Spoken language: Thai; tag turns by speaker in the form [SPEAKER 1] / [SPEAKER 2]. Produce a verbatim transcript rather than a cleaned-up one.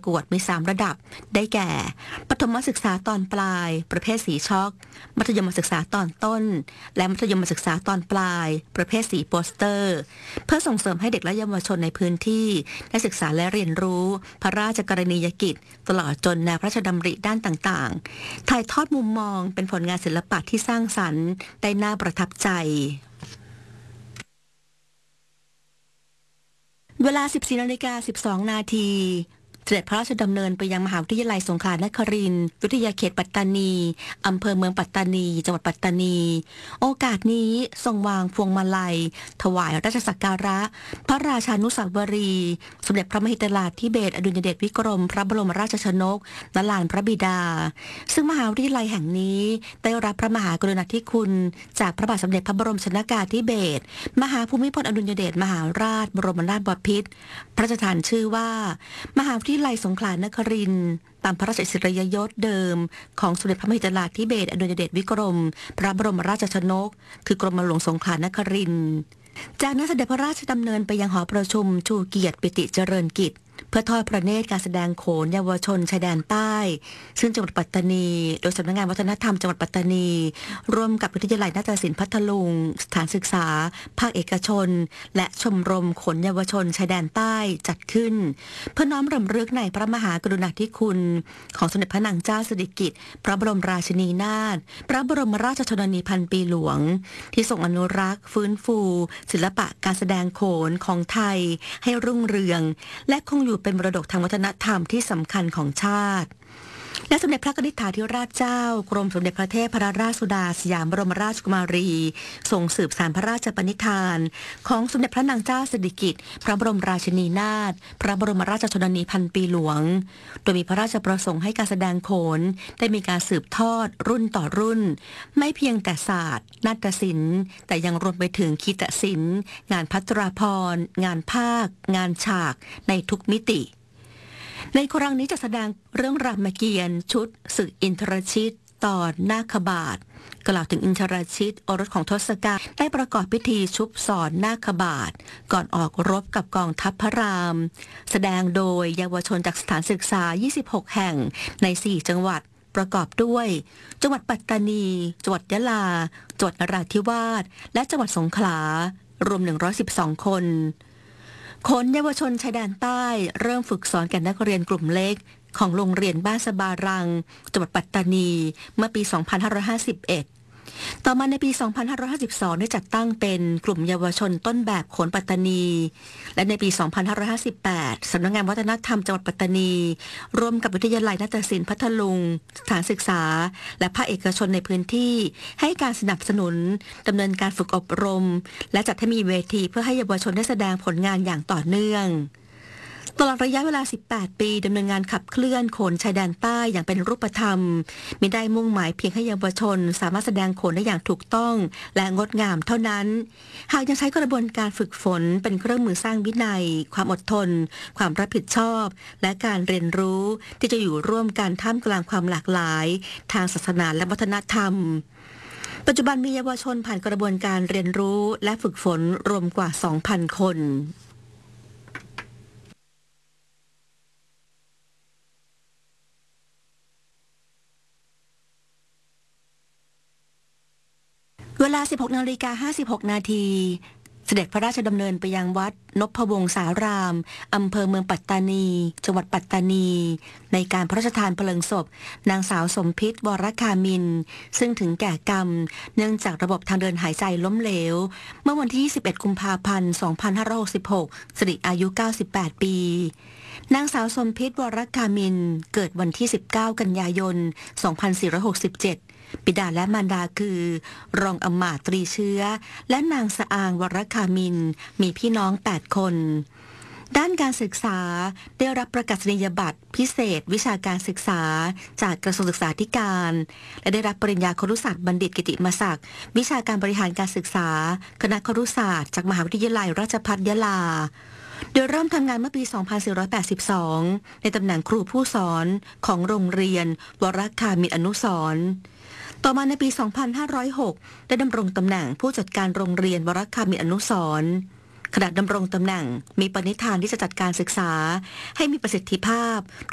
[SPEAKER 1] กวดมีสามระดับได้แก่ประถมศึกษาตอนปลายประเภทสีช็อกมัธยมศึกษาตอนต้นและมัธยมศึกษาตอนปลายประเภทสีโปสเตอร์เพื่อส่งเสริมให้เด็กและเยาวชนในพื้นที่ได้ศึกษาและเรียนรู้พระราชกรณียกิจตลอดจนแนวพระราชดำริด้านต่างๆถ่ายทอดมุมมองเป็นผลงานศิลปะที่สร้างสรรค์ได้น่าประทับใจเวลา สิบสี่นาฬิกาสิบสอง นาทีเสด็จพระราชดำเนินไปยังมหาวิทยาลัยสงขลานครินทร์วิทยาเขตปัตตานีอำเภอเมืองปัตตานีจังหวัดปัตตานีโอกาสนี้ทรงวางพวงมาลัยถวายราชสักการะพระราชานุสาวรีย์สมเด็จพระมหิดลาธิเบศรอดุลยเดชวิกรมพระบรมราชชนกณลานพระบิดาซึ่งมหาวิทยาลัยแห่งนี้ได้รับพระมหากรุณาธิคุณจากพระบาทสมเด็จพระบรมชนกาธิเบศรมหาภูมิพลอดุลยเดชมหาราชบรมนาถบพิตรพระราชทานชื่อว่ามหาวิทยาลัยสงขลานครินทร์ตามพระราชอิสริยยศเดิมของสมเด็จพระมหิดลาธิเบศรอดุลยเดชวิกรมพระบรมราชชนกคือกรมหลวงสงขลานครินทร์จากนั้นเสด็จพระราชดำเนินไปยังหอประชุมชูเกียรติปิติเจริญกิจเพื่อทอดพระเนตรการแสดงโขนเยาวชนชายแดนใต้ซึ่งจังหวัดปัตตานีโดยสำนักงานวัฒนธรรมจังหวัดปัตตานีร่วมกับวิทยาลัยนาฏศิลป์พัทลุงสถานศึกษาภาคเอกชนและชมรมโขนเยาวชนชายแดนใต้จัดขึ้นเพื่อน้อมรำลึกในพระมหากรุณาธิคุณของสมเด็จพระนางเจ้าสิริกิติ์พระบรมราชินีนาถพระบรมราชชนนีพันปีหลวงที่ทรงอนุรักษ์ฟื้นฟูศิลปะการแสดงโขนของไทยให้รุ่งเรืองและคงอยู่เป็นมรดกทางวัฒนธรรมที่สำคัญของชาติและสมเด็จพระกนิษฐาธิราชเจ้ากรมสมเด็จพระเทพรัตนราชสุดาสยามบรมราชกุมารีทรงสืบสานพระราชปณิธานของสมเด็จพระนางเจ้าสิริกิติ์พระบรมราชินีนาถพระบรมราชชนนีพันปีหลวงโดยมีพระราชประสงค์ให้การแสดงโขนได้มีการสืบทอดรุ่นต่อรุ่นไม่เพียงแต่ศาสตร์นาฏศิลป์แต่ยังรวมไปถึงคีตศิลป์งานภัตราภรณ์งานภาคงานฉากในทุกมิติในครั้งนี้จะแสดงเรื่องรามเกียรติ์ชุดศึกอินทรชิตตอนนาคบาทกล่าวถึงอินทรชิตโอรสของทศกัณฐ์ได้ประกอบพิธีชุบสอนนาคบาทก่อนออกรบกับกองทัพพระรามแสดงโดยเยาวชนจากสถานศึกษายี่สิบหกแห่งในสี่จังหวัดประกอบด้วยจังหวัดปัตตานีจังหวัดยะลาจังหวัดนราธิวาสและจังหวัดสงขลารวมหนึ่งร้อยสิบสองคนโขนเยาวชนชายแดนใต้เริ่มฝึกสอนแก่นักเรียนกลุ่มเล็กของโรงเรียนบ้านสบารังจังหวัดปัตตานีเมื่อปี สองพันห้าร้อยห้าสิบเอ็ด ต่อมาในปี สองพันห้าร้อยห้าสิบสอง ได้จัดตั้งเป็นกลุ่มเยาวชนต้นแบบโขนปัตตานีและในปี สองพันห้าร้อยห้าสิบแปด สำนักงานวัฒนธรรมจังหวัดปัตตานีร่วมกับวิทยาลัยนาฏศิลป์พัทลุงสถานศึกษาและภาคเอกชนในพื้นที่ให้การสนับสนุนดำเนินการฝึกอบรมและจัดให้มีเวทีเพื่อให้เยาวชนได้แสดงผลงานอย่างต่อเนื่องตลอดระยะเวลาสิบแปดปีดำเนินงานขับเคลื่อนโขนชายแดนใต้อย่างเป็นรูปธรรมมิได้มุ่งหมายเพียงให้เยาวชนสามารถแสดงโขนได้อย่างถูกต้องและงดงามเท่านั้นหากยังใช้กระบวนการฝึกฝนเป็นเครื่องมือสร้างวินัยความอดทนความรับผิดชอบและการเรียนรู้ที่จะอยู่ร่วมกันท่ามกลางความหลากหลายทางศาสนาและวัฒนธรรมปัจจุบันมีเยาวชนผ่านกระบวนการเรียนรู้และฝึกฝนรวมกว่า สองพัน คนเวลา สิบหกนาฬิกาห้าสิบหก นาทีเสด็จพระราชดำเนินไปยังวัดนพวงศารามอำเภอเมืองปัตตานีจังหวัดปัตตานีในการพระราชทานเพลิงศพนางสาวสมพิษวรคามินซึ่งถึงแก่กรรมเนื่องจากระบบทางเดินหายใจล้มเหลวเมื่อวันที่ยี่สิบเอ็ดกุมภาพันธ์สองพันห้าร้อยหกสิบหกสิริอายุเก้าสิบแปดปีนางสาวสมพิษวรคามินเกิดวันที่สิบเก้ากันยายนสองพันสี่ร้อยหกสิบเจ็ดบิดาและมารดาคือรองอำมาตย์ตรีเชื้อและนางสะอางวรคามินมีพี่น้องแปดคนด้านการศึกษาได้รับประกาศนียบัตรพิเศษวิชาการศึกษาจากกระทรวงศึกษาธิการและได้รับปริญญาครุศาสตร์บัณฑิตกิติมศักดิ์วิชาการบริหารการศึกษาคณะครุศาสตร์จากมหาวิทยาลัยราชภัฏยะลาโดยเริ่มทำงานเมื่อปี สองพันสี่ร้อยแปดสิบสอง ในตำแหน่งครูผู้สอนของโรงเรียนวรคามินอนุสรณ์ต่อมาในปี สองพันห้าร้อยหก ได้ดำรงตำแหน่งผู้จัดการโรงเรียนวรคามินอนุสรณ์ขณะดำรงตำแหน่งมีปณิธานที่จะจัดการศึกษาให้มีประสิทธิภาพ